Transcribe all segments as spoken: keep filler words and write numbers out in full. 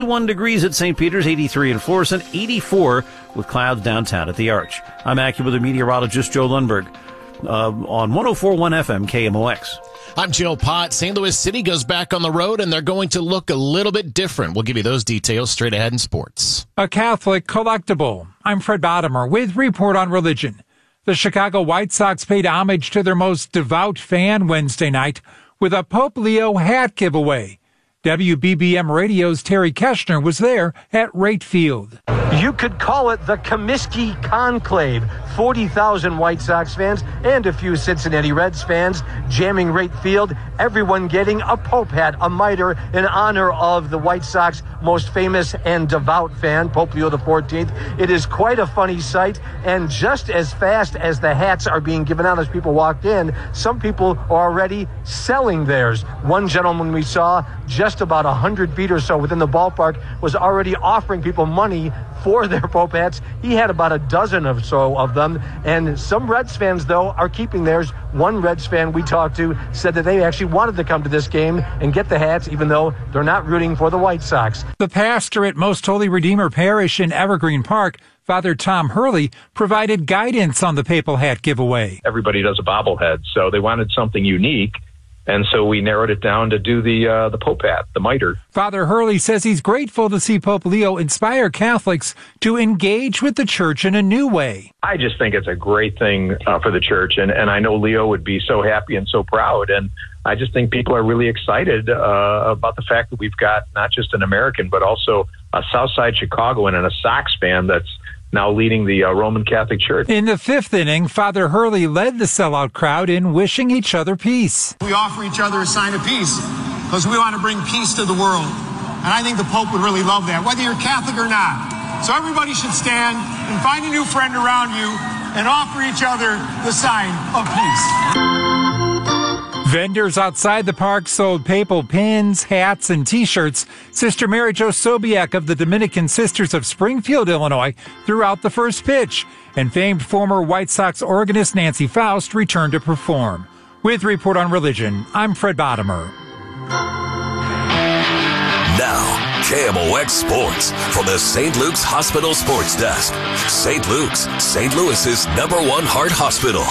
One degrees at Saint Peter's, eighty-three in Florissant, eighty-four with clouds downtown at the Arch. I'm AccuWeather meteorologist Joe Lundberg uh, on one oh four point one F M K M O X. I'm Joe Pott. Saint Louis City goes back on the road, and they're going to look a little bit different. We'll give you those details straight ahead in sports. A Catholic collectible. I'm Fred Bottomer with Report on Religion. The Chicago White Sox paid homage to their most devout fan Wednesday night with a Pope Leo hat giveaway. W B B M Radio's Terry Keshner was there at Rate Field. You could call it the Comiskey Conclave. forty thousand White Sox fans and a few Cincinnati Reds fans jamming Rate Field. Everyone getting a Pope hat, a mitre, in honor of the White Sox most famous and devout fan, Pope Leo the fourteenth. It is quite a funny sight, and just as fast as the hats are being given out as people walked in, some people are already selling theirs. One gentleman we saw just about one hundred feet or so within the ballpark was already offering people money for their Pope hats. He had about a dozen or so of them, and some Reds fans, though, are keeping theirs. One Reds fan we talked to said that they actually wanted to come to this game and get the hats, even though they're not rooting for the White Sox. The pastor at Most Holy Redeemer Parish in Evergreen Park, Father Tom Hurley, provided guidance on the papal hat giveaway. Everybody does a bobblehead, so they wanted something unique. And so we narrowed it down to do the uh, the Pope hat, the mitre. Father Hurley says he's grateful to see Pope Leo inspire Catholics to engage with the church in a new way. I just think it's a great thing uh, for the church, and, and I know Leo would be so happy and so proud. And I just think people are really excited uh, about the fact that we've got not just an American, but also a Southside Chicagoan and a Sox fan that's now leading the uh, Roman Catholic Church. In the fifth inning, Father Hurley led the sellout crowd in wishing each other peace. We offer each other a sign of peace because we want to bring peace to the world. And I think the Pope would really love that, whether you're Catholic or not. So everybody should stand and find a new friend around you and offer each other the sign of peace. Vendors outside the park sold papal pins, hats, and T-shirts. Sister Mary Jo Sobiek of the Dominican Sisters of Springfield, Illinois, threw out the first pitch, and famed former White Sox organist Nancy Faust returned to perform. With Report on Religion, I'm Fred Bottomer. Now, K M O X Sports from the Saint Luke's Hospital Sports Desk. Saint Luke's, Saint Louis's number one heart hospital.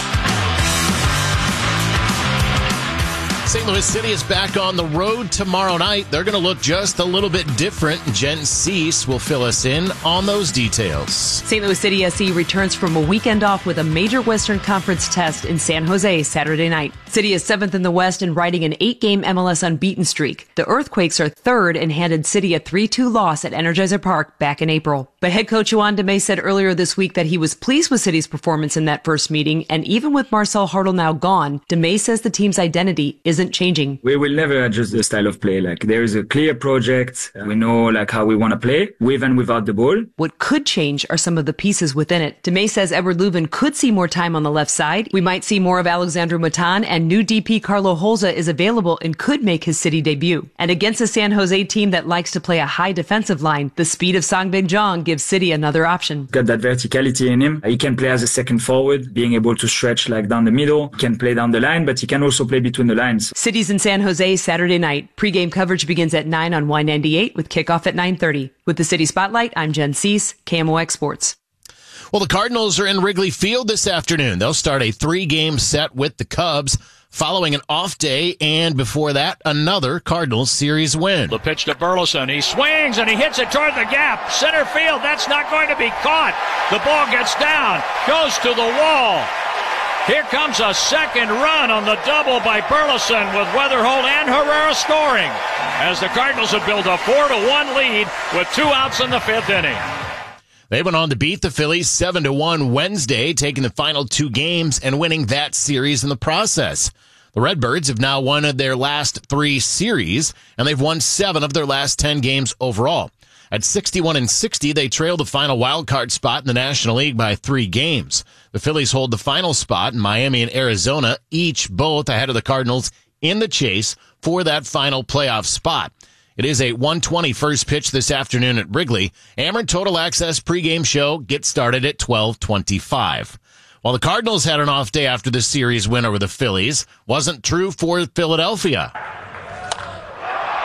Saint Louis City is back on the road tomorrow night. They're going to look just a little bit different. Jen Cease will fill us in on those details. Saint Louis City S C returns from a weekend off with a major Western Conference test in San Jose Saturday night. City is seventh in the West and riding an eight-game M L S unbeaten streak. The Earthquakes are third and handed City a three two loss at Energizer Park back in April. But head coach Juan DeMay said earlier this week that he was pleased with City's performance in that first meeting, and even with Marcel Hartle now gone, DeMay says the team's identity isn't changing. We will never adjust the style of play. Like, there is a clear project. We know like how we want to play, with and without the ball. What could change are some of the pieces within it. DeMay says Edward Leuven could see more time on the left side. We might see more of Alexandru Matan, and new D P Carlo Holza is available and could make his City debut. And against a San Jose team that likes to play a high defensive line, the speed of Songbin Jong gives City another option. Got that verticality in him. He can play as a second forward, being able to stretch like down the middle. He can play down the line, but he can also play between the lines. City's in San Jose Saturday night. Pre-game coverage begins at nine on Y ninety-eight with kickoff at nine thirty. With the City Spotlight, I'm Jen Cease, K M O X Sports. Well, the Cardinals are in Wrigley Field this afternoon. They'll start a three-game set with the Cubs following an off day, and before that, another Cardinals series win. The pitch to Burleson. He swings, and he hits it toward the gap. Center field, that's not going to be caught. The ball gets down, goes to the wall. Here comes a second run on the double by Burleson with Weatherholt and Herrera scoring as the Cardinals have built a four to one lead with two outs in the fifth inning. They went on to beat the Phillies seven to one Wednesday, taking the final two games and winning that series in the process. The Redbirds have now won their last three series, and they've won seven of their last ten games overall. At sixty-one and sixty, they trail the final wildcard spot in the National League by three games. The Phillies hold the final spot in Miami and Arizona, each both ahead of the Cardinals in the chase for that final playoff spot. It is a one twenty first pitch this afternoon at Wrigley. Ameren Total Access pregame show gets started at twelve twenty-five. While the Cardinals had an off day after the series win over the Phillies, wasn't true for Philadelphia.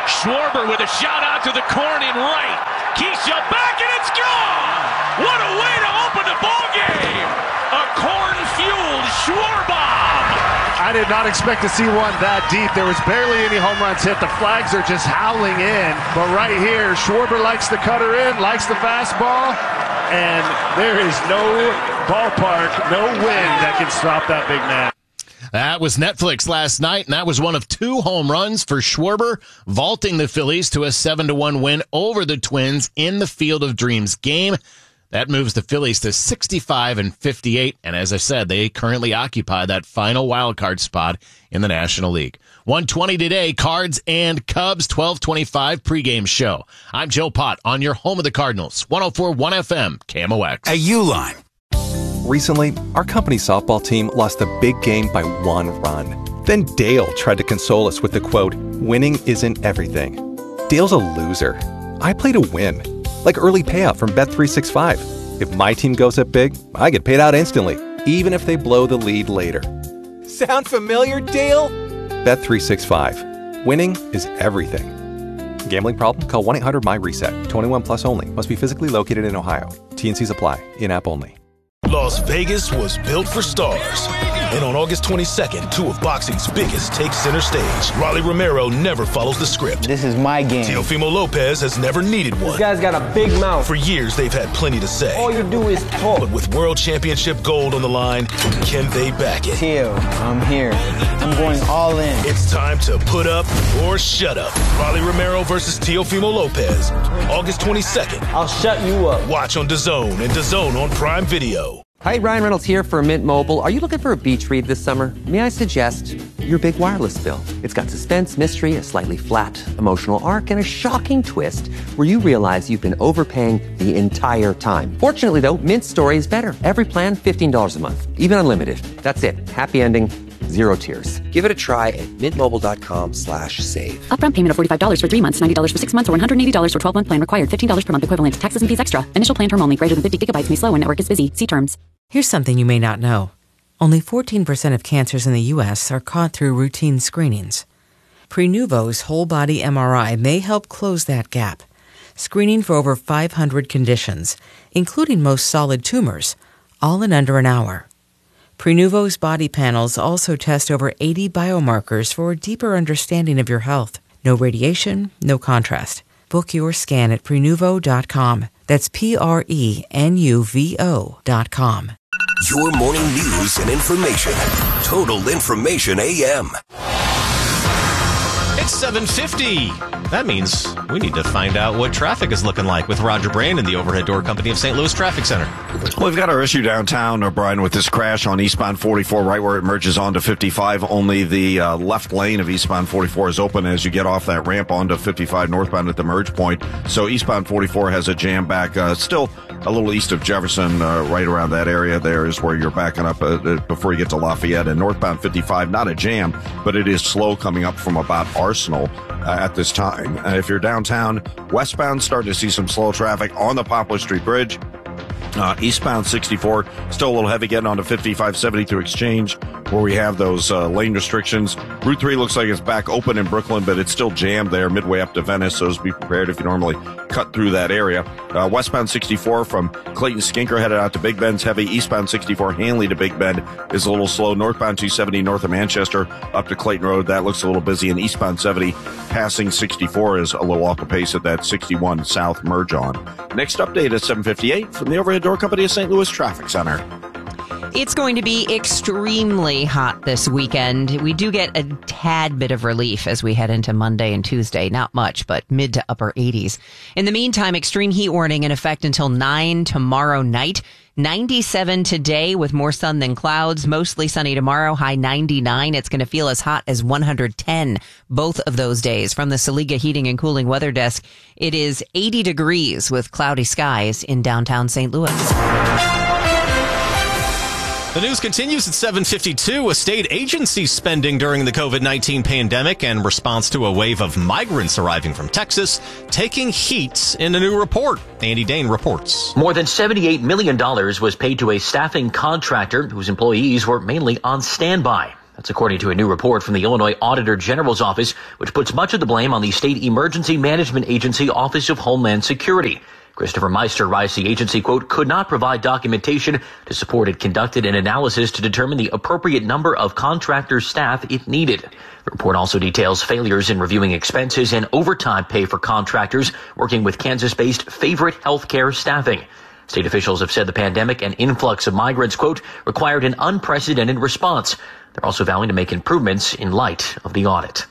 Schwarber with a shout out to the corn in right. Keisha back and it's gone! What a way to open the ball game! A corn-fueled Schwarbomb! I did not expect to see one that deep. There was barely any home runs hit. The flags are just howling in. But right here, Schwarber likes the cutter in, likes the fastball, and there is no ballpark, no wind that can stop that big man. That was Netflix last night, and that was one of two home runs for Schwarber, vaulting the Phillies to a seven to one win over the Twins in the Field of Dreams game. That moves the Phillies to sixty-five and fifty-eight, and as I said, they currently occupy that final wild card spot in the National League. one twenty today, Cards and Cubs, twelve twenty-five pregame show. I'm Joe Pott on your home of the Cardinals, one oh four point one F M, K M O X. At Uline. Recently, our company softball team lost a big game by one run. Then Dale tried to console us with the quote, "Winning isn't everything." Dale's a loser. I play to win. Like early payout from Bet three sixty-five. If my team goes up big, I get paid out instantly, even if they blow the lead later. Sound familiar, Dale? Bet three sixty-five. Winning is everything. Gambling problem? Call one eight hundred M Y reset. twenty-one plus only. Must be physically located in Ohio. T N Cs apply. In-app only. Las Vegas was built for stars. And on August twenty-second, two of boxing's biggest take center stage. Rolly Romero never follows the script. This is my game. Teofimo Lopez has never needed one. This guy's got a big mouth. For years, they've had plenty to say. All you do is talk. But with World Championship gold on the line, can they back it? Teo, I'm here. I'm going all in. It's time to put up or shut up. Rolly Romero versus Teofimo Lopez. August twenty-second. I'll shut you up. Watch on DAZN and DAZN on Prime Video. Hi, Ryan Reynolds here for Mint Mobile. Are you looking for a beach read this summer? May I suggest your big wireless bill? It's got suspense, mystery, a slightly flat emotional arc, and a shocking twist where you realize you've been overpaying the entire time. Fortunately, though, Mint's story is better. Every plan, fifteen dollars a month, even unlimited. That's it. Happy ending. Zero tears. Give it a try at mintmobile.com slash save. Upfront payment of forty-five dollars for three months, ninety dollars for six months, or one hundred eighty dollars for twelve-month plan required. fifteen dollars per month equivalent. Taxes and fees extra. Initial plan term only. Greater than fifty gigabytes may slow when network is busy. See terms. Here's something you may not know. Only fourteen percent of cancers in the U S are caught through routine screenings. Prenuvo's whole-body M R I may help close that gap. Screening for over five hundred conditions, including most solid tumors, all in under an hour. Prenuvo's body panels also test over eighty biomarkers for a deeper understanding of your health. No radiation, no contrast. Book your scan at Prenuvo dot com. That's P R E N U V O dot com. Your morning news and information. Total Information A M. It's seven fifty. That means we need to find out what traffic is looking like with Roger Brandon, the Overhead Door Company of Saint Louis Traffic Center. Well, we've got our issue downtown, O'Brien, with this crash on eastbound forty-four, right where it merges onto fifty-five. Only the uh, left lane of eastbound forty-four is open as you get off that ramp onto fifty-five northbound at the merge point. So eastbound forty-four has a jam back. Uh, still a little east of Jefferson, uh, right around that area there is where you're backing up uh, before you get to Lafayette. And northbound fifty-five, not a jam, but it is slow coming up from about Arsenal uh, at this time. Uh, if you're downtown, westbound, starting to see some slow traffic on the Poplar Street Bridge. Uh, eastbound sixty-four, still a little heavy getting onto fifty-five seventy through Exchange, where we have those uh, lane restrictions. Route three looks like it's back open in Brooklyn, but it's still jammed there midway up to Venice, so just be prepared if you normally cut through that area. Uh, westbound sixty-four from Clayton Skinker headed out to Big Bend's heavy. Eastbound sixty-four Hanley to Big Bend is a little slow. Northbound two seventy north of Manchester up to Clayton Road, that looks a little busy. And eastbound seventy passing sixty-four is a little off the pace at that sixty-one south merge on. Next update at seven fifty-eight from the Overhead Door Company of Saint Louis Traffic Center. It's going to be extremely hot this weekend. We do get a tad bit of relief as we head into Monday and Tuesday. Not much, but mid to upper eighties. In the meantime, extreme heat warning in effect until nine tomorrow night. ninety-seven today with more sun than clouds. Mostly sunny tomorrow, high ninety-nine. It's going to feel as hot as one hundred ten both of those days. From the Saliga Heating and Cooling Weather Desk, it is eighty degrees with cloudy skies in downtown Saint Louis. The news continues at seven fifty-two. A state agency spending during the COVID nineteen pandemic in response to a wave of migrants arriving from Texas taking heat in a new report. Andy Dane reports. More than seventy-eight million dollars was paid to a staffing contractor whose employees were mainly on standby. That's according to a new report from the Illinois Auditor General's Office, which puts much of the blame on the State Emergency Management Agency Office of Homeland Security. Christopher Meister writes the agency, quote, could not provide documentation to support it conducted an analysis to determine the appropriate number of contractor staff it needed. The report also details failures in reviewing expenses and overtime pay for contractors working with Kansas-based Favorite Healthcare Staffing. State officials have said the pandemic and influx of migrants, quote, required an unprecedented response. They're also vowing to make improvements in light of the audit.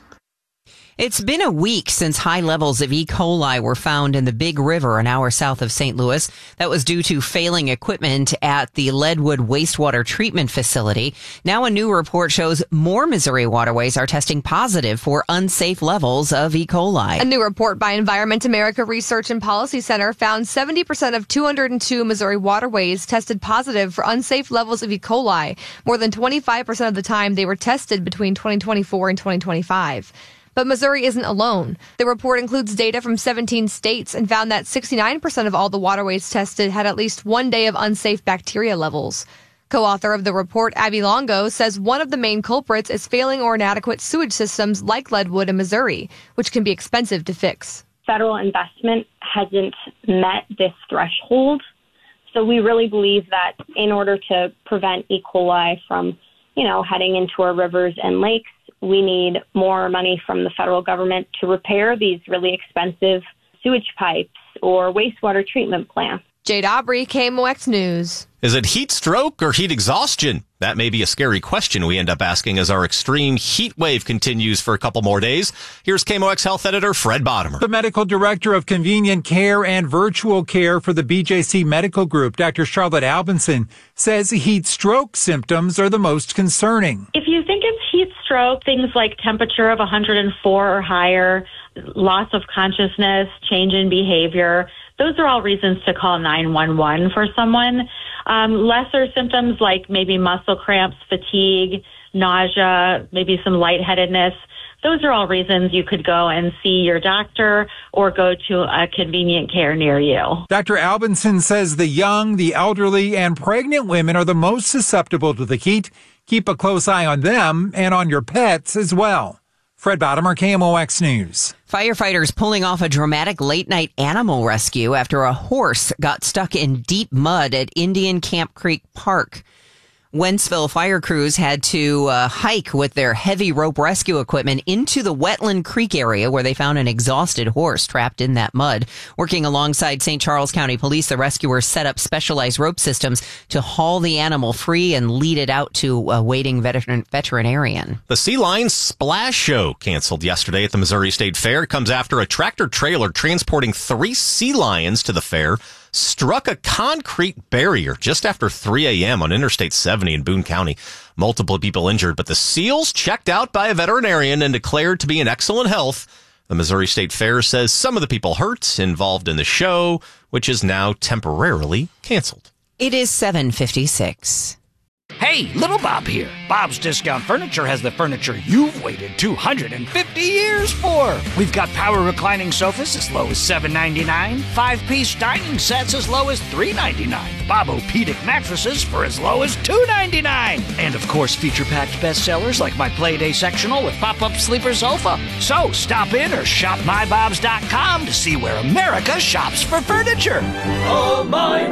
It's been a week since high levels of E. coli were found in the Big River an hour south of Saint Louis. That was due to failing equipment at the Leadwood Wastewater Treatment Facility. Now a new report shows more Missouri waterways are testing positive for unsafe levels of E. coli. A new report by Environment America Research and Policy Center found seventy percent of two hundred two Missouri waterways tested positive for unsafe levels of E. coli. More than twenty-five percent of the time they were tested between twenty twenty-four and twenty twenty-five. But Missouri isn't alone. The report includes data from seventeen states and found that sixty-nine percent of all the waterways tested had at least one day of unsafe bacteria levels. Co-author of the report, Abby Longo, says one of the main culprits is failing or inadequate sewage systems like Leadwood in Missouri, which can be expensive to fix. Federal investment hasn't met this threshold. So we really believe that in order to prevent E. coli from, you know, heading into our rivers and lakes, we need more money from the federal government to repair these really expensive sewage pipes or wastewater treatment plants. Jade Aubrey, K M O X News. Is it heat stroke or heat exhaustion? That may be a scary question we end up asking as our extreme heat wave continues for a couple more days. Here's K M O X Health Editor Fred Bottomer. The medical director of convenient care and virtual care for the B J C Medical Group, Doctor Charlotte Albinson, says heat stroke symptoms are the most concerning. If you think it's heat stroke, things like temperature of one hundred four or higher, loss of consciousness, change in behavior, those are all reasons to call nine one one for someone. Um, lesser symptoms like maybe muscle cramps, fatigue, nausea, maybe some lightheadedness, those are all reasons you could go and see your doctor or go to a convenient care near you. Doctor Albinson says the young, the elderly, and pregnant women are the most susceptible to the heat. Keep a close eye on them and on your pets as well. Fred Bottomer, K M O X News. Firefighters pulling off a dramatic late-night animal rescue after a horse got stuck in deep mud at Indian Camp Creek Park. Wentzville fire crews had to uh, hike with their heavy rope rescue equipment into the Wetland Creek area where they found an exhausted horse trapped in that mud. Working alongside Saint Charles County Police, the rescuers set up specialized rope systems to haul the animal free and lead it out to a waiting veteran- veterinarian. The Sea Lions Splash Show canceled yesterday at the Missouri State Fair. It comes after a tractor trailer transporting three sea lions to the fair struck a concrete barrier just after three a.m. on Interstate seventy in Boone County. Multiple people injured, but the seals checked out by a veterinarian and declared to be in excellent health. The Missouri State Fair says some of the people hurt involved in the show, which is now temporarily canceled. It is seven fifty-six. Hey, Little Bob here. Bob's Discount Furniture has the furniture you've waited two hundred fifty years for. We've got power reclining sofas as low as seven ninety-nine, five-piece dining sets as low as three ninety-nine, Bob-O-Pedic mattresses for as low as two ninety-nine, and of course feature-packed bestsellers like my Playday sectional with pop-up sleeper sofa. So stop in or shop my bobs dot com to see where America shops for furniture. Oh, my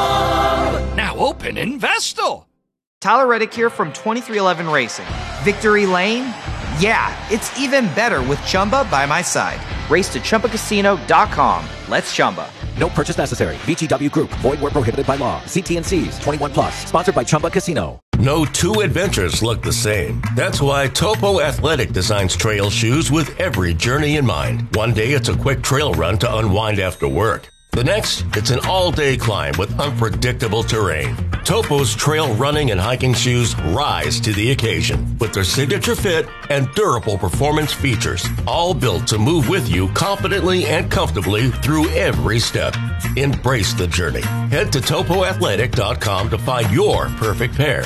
Bob! Now open in Vestal. Tyler Reddick here from twenty-three eleven Racing. Victory Lane? Yeah, it's even better with Chumba by my side. Race to Chumba Casino dot com. Let's Chumba. No purchase necessary. V G W Group. Void where prohibited by law. See T and C's. twenty-one plus. Sponsored by Chumba Casino. No two adventures look the same. That's why Topo Athletic designs trail shoes with every journey in mind. One day it's a quick trail run to unwind after work. The next, it's an all-day climb with unpredictable terrain. Topo's trail running and hiking shoes rise to the occasion with their signature fit and durable performance features, all built to move with you confidently and comfortably through every step. Embrace the journey. Head to topo athletic dot com to find your perfect pair.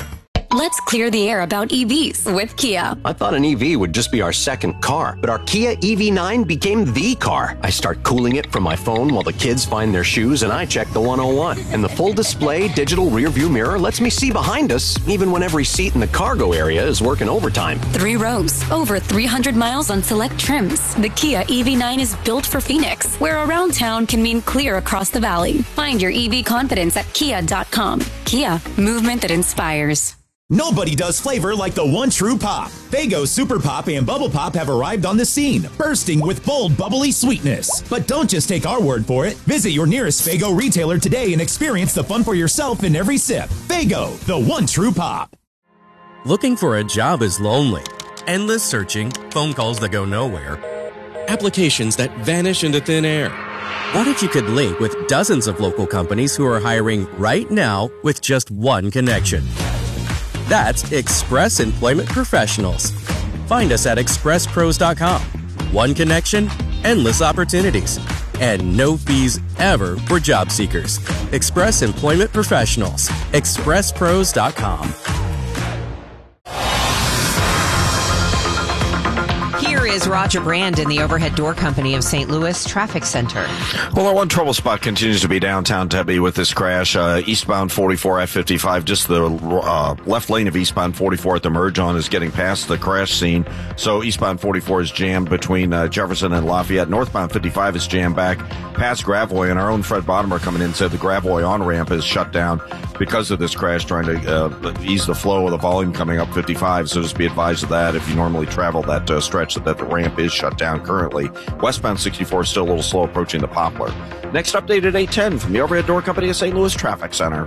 Let's clear the air about E Vs with Kia. I thought an E V would just be our second car, but our Kia E V nine became the car. I start cooling it from my phone while the kids find their shoes, and I check the one oh one. And the full display digital rear view mirror lets me see behind us, even when every seat in the cargo area is working overtime. Three rows, over three hundred miles on select trims. The Kia E V nine is built for Phoenix, where around town can mean clear across the valley. Find your E V confidence at kia dot com. Kia, movement that inspires. Nobody does flavor like the one true pop. Faygo Super Pop and Bubble Pop have arrived on the scene, bursting with bold, bubbly sweetness. But don't just take our word for it. Visit your nearest Faygo retailer today and experience the fun for yourself in every sip. Faygo, the one true pop. Looking for a job is lonely. Endless searching, phone calls that go nowhere, applications that vanish into thin air. What if you could link with dozens of local companies who are hiring right now with just one connection? That's Express Employment Professionals. Find us at express pros dot com. One connection, endless opportunities, and no fees ever for job seekers. Express Employment Professionals. express pros dot com. Here is Roger Brand in the Overhead Door Company of Saint Louis Traffic Center. Well, our one trouble spot continues to be downtown Tempe with this crash. Uh, eastbound forty-four F fifty-five, just the uh, left lane of eastbound forty-four at the merge on is getting past the crash scene. So eastbound forty-four is jammed between uh, Jefferson and Lafayette. Northbound fifty-five is jammed back past Gravois, and our own Fred Bottomer coming in said the Gravois on-ramp is shut down because of this crash, trying to uh, ease the flow of the volume coming up fifty-five. So just be advised of that if you normally travel that uh, stretch, that, that the ramp is shut down currently. Westbound sixty-four is still a little slow approaching the Poplar. Next update at eight ten from the Overhead Door Company of Saint Louis Traffic Center.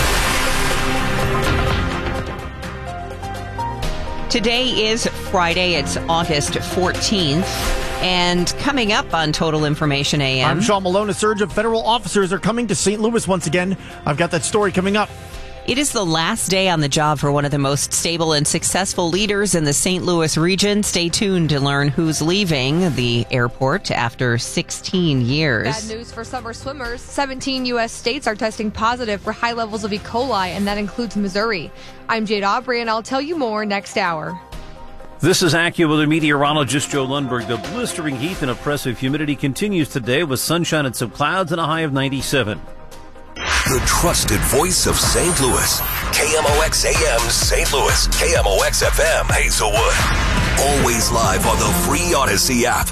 Today is Friday. It's August fourteenth. And coming up on Total Information A M. I'm Sean Malone. A surge of federal officers are coming to Saint Louis once again. I've got that story coming up. It is the last day on the job for one of the most stable and successful leaders in the Saint Louis region. Stay tuned to learn who's leaving the airport after sixteen years. Bad news for summer swimmers. seventeen U S states are testing positive for high levels of E. coli, and that includes Missouri. I'm Jade Aubrey, and I'll tell you more next hour. This is AccuWeather meteorologist Joe Lundberg. The blistering heat and oppressive humidity continues today with sunshine and some clouds and a high of ninety-seven. The trusted voice of Saint Louis. K M O X A M Saint Louis. K M O X F M Hazelwood. Always live on the free Odyssey app.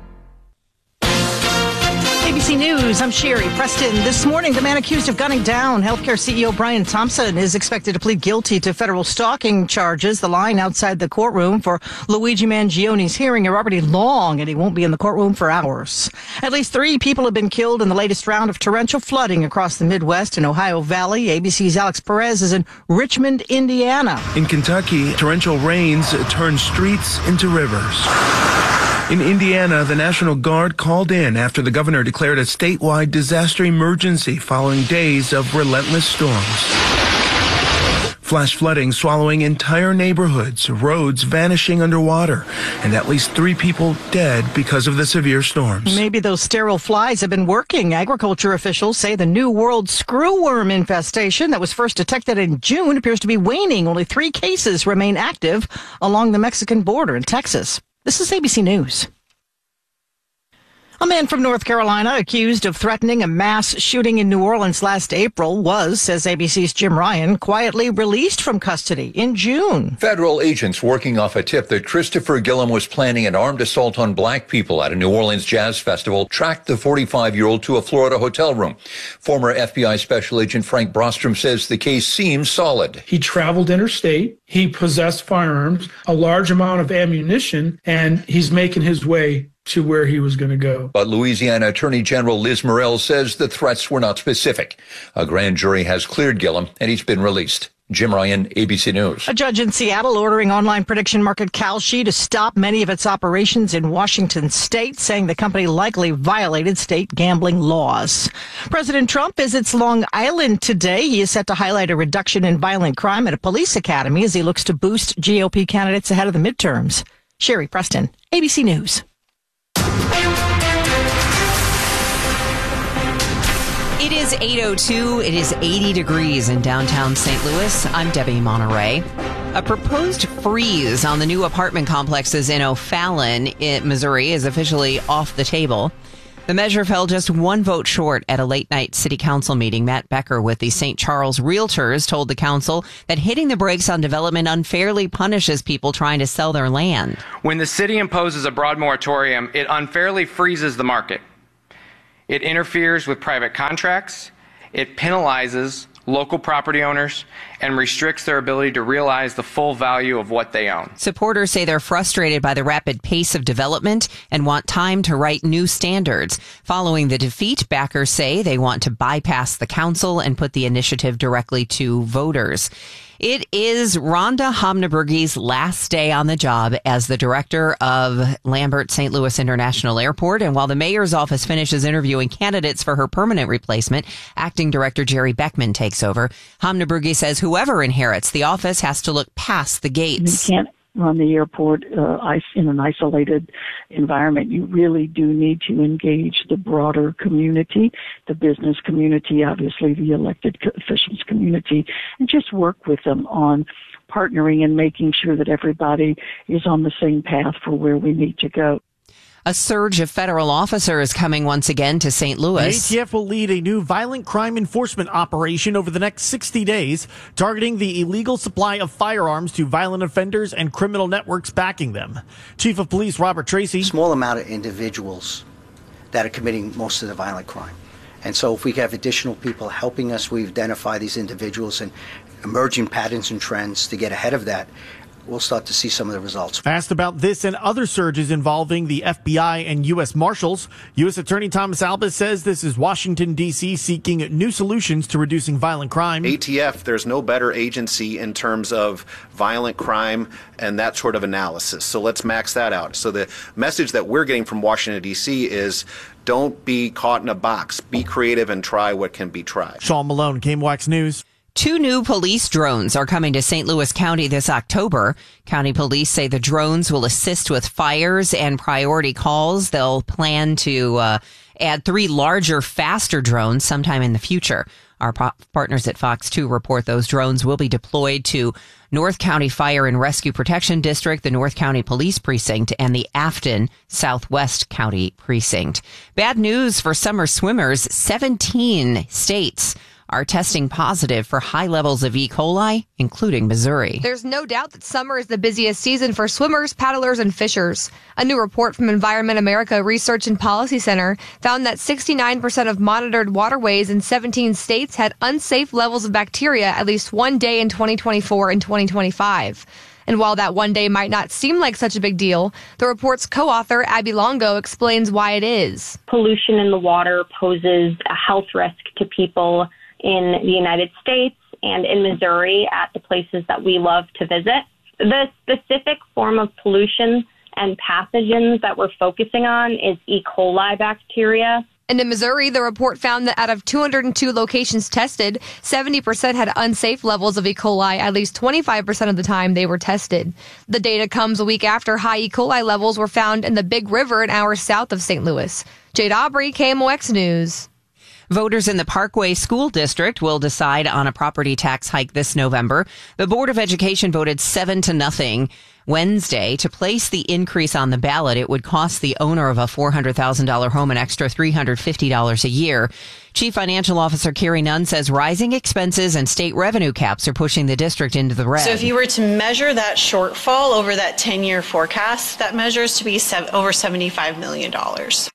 A B C News, I'm Sherry Preston. This morning, the man accused of gunning down healthcare C E O Brian Thompson is expected to plead guilty to federal stalking charges. The line outside the courtroom for Luigi Mangioni's hearing are already long, and he won't be in the courtroom for hours. At least three people have been killed in the latest round of torrential flooding across the Midwest and Ohio Valley. A B C's Alex Perez is in Richmond, Indiana. In Kentucky, torrential rains turned streets into rivers. In Indiana, the National Guard called in after the governor declared a statewide disaster emergency following days of relentless storms. Flash flooding swallowing entire neighborhoods, roads vanishing underwater, and at least three people dead because of the severe storms. Maybe those sterile flies have been working. Agriculture officials say the New World screwworm infestation that was first detected in June appears to be waning. Only three cases remain active along the Mexican border in Texas. This is A B C News. A man from North Carolina accused of threatening a mass shooting in New Orleans last April was, says A B C's Jim Ryan, quietly released from custody in June. Federal agents working off a tip that Christopher Gillum was planning an armed assault on black people at a New Orleans jazz festival tracked the forty-five-year-old to a Florida hotel room. Former F B I Special Agent Frank Brostrom says the case seems solid. He traveled interstate. He possessed firearms, a large amount of ammunition, and he's making his way to where he was going to go. But Louisiana Attorney General Liz Murrell says the threats were not specific. A grand jury has cleared Gillum, and he's been released. Jim Ryan, A B C News. A judge in Seattle ordering online prediction market Kalshi to stop many of its operations in Washington state, saying the company likely violated state gambling laws. President Trump visits Long Island today. He is set to highlight a reduction in violent crime at a police academy as he looks to boost G O P candidates ahead of the midterms. Sherry Preston, A B C News. It is eight oh two. It is eighty degrees in downtown Saint Louis. I'm Debbie Monterey. A proposed freeze on the new apartment complexes in O'Fallon, in Missouri, is officially off the table. The measure fell just one vote short at a late-night city council meeting. Matt Becker with the Saint Charles Realtors told the council that hitting the brakes on development unfairly punishes people trying to sell their land. When the city imposes a broad moratorium, it unfairly freezes the market. It interferes with private contracts, it penalizes local property owners, and restricts their ability to realize the full value of what they own. Supporters say they're frustrated by the rapid pace of development and want time to write new standards. Following the defeat, backers say they want to bypass the council and put the initiative directly to voters. It is Rhonda Homnebergy's last day on the job as the director of Lambert Saint Louis International Airport. And while the mayor's office finishes interviewing candidates for her permanent replacement, acting director Jerry Beckman takes over. Homnebergy says whoever inherits the office has to look past the gates. You can't run the airport uh, in an isolated environment. You really do need to engage the broader community, the business community, obviously the elected officials community, and just work with them on partnering and making sure that everybody is on the same path for where we need to go. A surge of federal officers coming once again to Saint Louis. The A T F will lead a new violent crime enforcement operation over the next sixty days, targeting the illegal supply of firearms to violent offenders and criminal networks backing them. Chief of Police Robert Tracy. Small amount of individuals that are committing most of the violent crime. And so if we have additional people helping us, we identify these individuals and emerging patterns and trends to get ahead of that, we'll start to see some of the results. Asked about this and other surges involving the F B I and U S Marshals, U S Attorney Thomas Albus says this is Washington, D C seeking new solutions to reducing violent crime. A T F, there's no better agency in terms of violent crime and that sort of analysis. So let's max that out. So the message that we're getting from Washington, D C is don't be caught in a box. Be creative and try what can be tried. Sean Malone, K M O X News. Two new police drones are coming to Saint Louis County this October. County police say the drones will assist with fires and priority calls. They'll plan to uh, add three larger, faster drones sometime in the future. Our po- partners at Fox two report those drones will be deployed to North County Fire and Rescue Protection District, the North County Police Precinct, and the Afton Southwest County Precinct. Bad news for summer swimmers. seventeen states are testing positive for high levels of E. coli, including Missouri. There's no doubt that summer is the busiest season for swimmers, paddlers, and fishers. A new report from Environment America Research and Policy Center found that sixty-nine percent of monitored waterways in seventeen states had unsafe levels of bacteria at least one day in twenty twenty-four and twenty twenty-five. And while that one day might not seem like such a big deal, the report's co-author, Abby Longo, explains why it is. Pollution in the water poses a health risk to people in the United States and in Missouri at the places that we love to visit. The specific form of pollution and pathogens that we're focusing on is E. coli bacteria. And in Missouri, the report found that out of two hundred two locations tested, seventy percent had unsafe levels of E. coli at least twenty-five percent of the time they were tested. The data comes a week after high E. coli levels were found in the Big River an hour south of Saint Louis. Jade Aubrey, K M O X News. Voters in the Parkway School District will decide on a property tax hike this November. The Board of Education voted seven to nothing Wednesday to place the increase on the ballot. It would cost the owner of a four hundred thousand dollars home an extra three hundred fifty dollars a year. Chief Financial Officer Carrie Nunn says rising expenses and state revenue caps are pushing the district into the red. So if you were to measure that shortfall over that ten-year forecast, that measures to be sev- over seventy-five million dollars.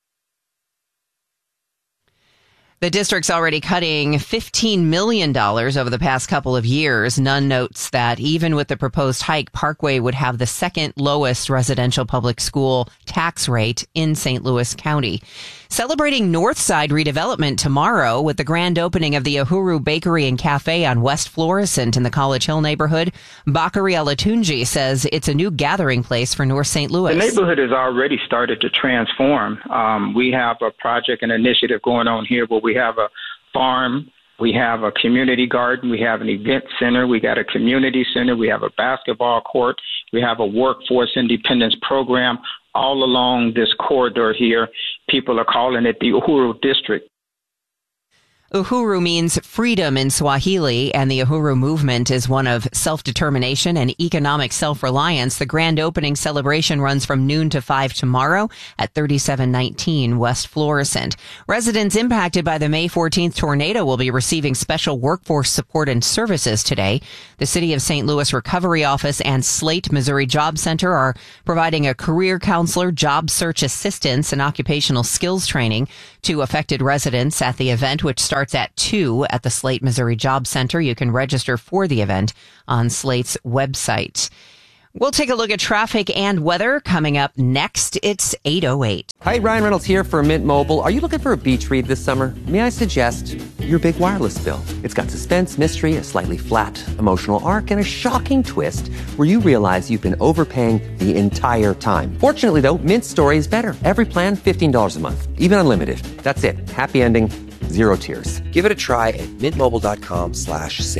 The district's already cutting fifteen million dollars over the past couple of years. Nunn notes that even with the proposed hike, Parkway would have the second lowest residential public school tax rate in Saint Louis County. Celebrating Northside redevelopment tomorrow with the grand opening of the Uhuru Bakery and Cafe on West Florissant in the College Hill neighborhood, Bakari Alatunji says it's a new gathering place for North Saint Louis. The neighborhood has already started to transform. Um, we have a project and initiative going on here where we have a farm, we have a community garden, we have an event center, we got a community center, we have a basketball court, we have a workforce independence program all along this corridor here. People are calling it the Uhuru District. Uhuru means freedom in Swahili, and the Uhuru movement is one of self-determination and economic self-reliance. The grand opening celebration runs from noon to five tomorrow at thirty-seven nineteen West Florissant. Residents impacted by the May fourteenth tornado will be receiving special workforce support and services today. The City of Saint Louis Recovery Office and Slate Missouri Job Center are providing a career counselor, job search assistance, and occupational skills training to affected residents at the event, which starts at two at the Slate Missouri Job Center. You can register for the event on Slate's website. We'll take a look at traffic and weather coming up next. It's eight oh eight. Hi, Ryan Reynolds here for Mint Mobile. Are you looking for a beach read this summer? May I suggest your big wireless bill? It's got suspense, mystery, a slightly flat emotional arc, and a shocking twist where you realize you've been overpaying the entire time. Fortunately, though, Mint's story is better. Every plan, fifteen dollars a month, even unlimited. That's it. Happy ending, zero tears. Give it a try at mintmobile.com slash save.